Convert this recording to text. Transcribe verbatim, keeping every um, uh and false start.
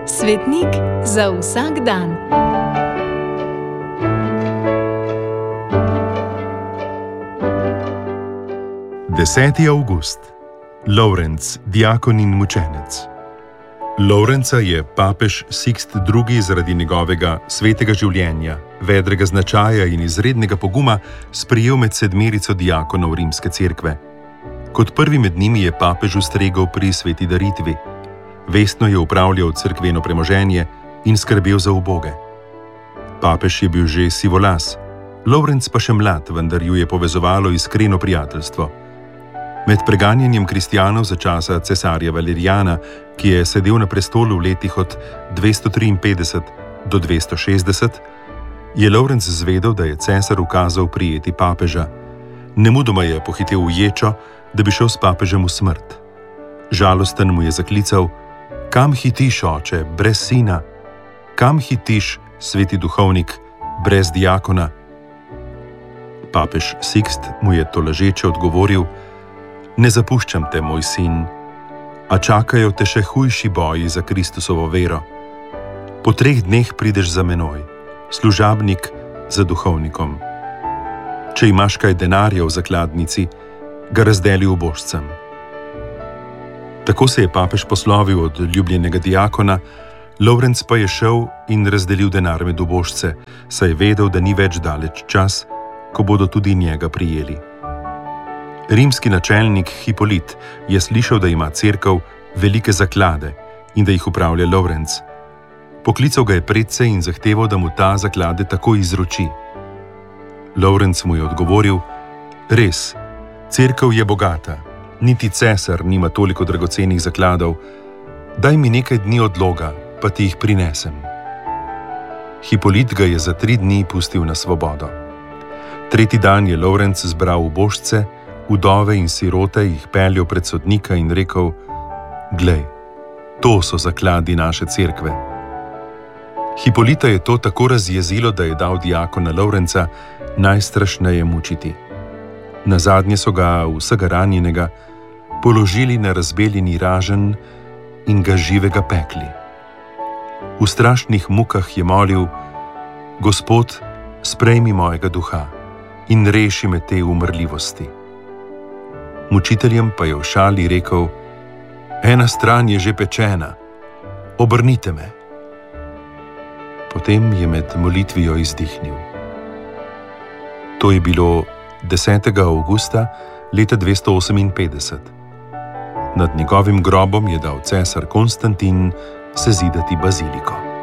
Svetnik za vsak dan. deseti avgust. Lovrenc, diakon in mučenec. Lovrenca je papež Sixt drugi zaradi njegovega svetega življenja, vedrega značaja in izrednega poguma sprejel med sedmerico diakonov rimske cerkve. Kot prvi med njimi je papež ustregel pri sveti daritvi. Vestno je upravljal cerkveno premoženje in skrbel za uboge. Papež je bil že sivolas, Lovrenc pa še mlad, vendar ju je povezovalo iskreno prijateljstvo. Med preganjanjem kristjanov za časa cesarja Valerijana, ki je sedel na prestolu v letih od dvesto triinpetdeset do dvesto šestdeset, je Lovrenc zvedel, da je cesar ukazal prijeti papeža. Nemudoma je pohitel v ječo, da bi šel s papežem v smrt. Žalosten mu je zaklical: "Kam hitiš, oče, brez sina? Kam hitiš, sveti duhovnik, brez diakona?" Papež Sixt mu je tolažeče odgovoril: "Ne zapuščam te, moj sin, a čakajo te še hujši boji za Kristusovo vero. Po treh dneh prideš za menoj, služabnik za duhovnikom. Če imaš kaj denarja v zakladnici, ga razdeli ubožcem." Tako se je papež poslovil od ljubljenega diakona, Lovrenc pa je šel in razdelil denar med ubožce, saj je vedel, da ni več daleč čas, ko bodo tudi njega prijeli. Rimski načelnik Hipolit je slišal, da ima cerkev velike zaklade in da jih upravlja Lovrenc. Poklical ga je predse in zahteval, da mu ta zaklade takoj izroči. Lovrenc mu je odgovoril: "Res, cerkev je bogata, niti cesar nima toliko dragocenih zakladov, daj mi nekaj dni odloga, pa ti jih prinesem." Hipolit ga je za tri dni pustil na svobodo. Tretji dan je Lovrenc zbral ubožce, vdove in sirote, jih peljal pred sodnika in rekel: "Glej, to so zakladi naše cerkve." Hipolita je to tako razjezilo, da je dal diakona Lovrenca najstrašneje mučiti. Nazadnje so ga, vsega ranjenega, položili na razbeljeni raženj in ga živega pekli. V strašnih mukah je molil: "Gospod, sprejmi mojega duha in reši me te umrljivosti." Mučiteljem pa je v šali rekel: "Ena stran je že pečena, obrnite me." Potem je med molitvijo izdihnil. To je bilo desetega avgusta leta dvesto oseminpetdeset. Nad njegovim grobom je dal cesar Konstantin sezidati baziliko.